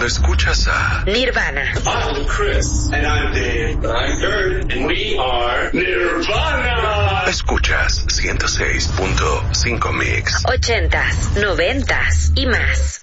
cuando escuchas a Nirvana. I'm Chris. And I'm Dave. I'm Kurt. And we are Nirvana. Escuchas 106.5 Mix. 80s, 90s y más.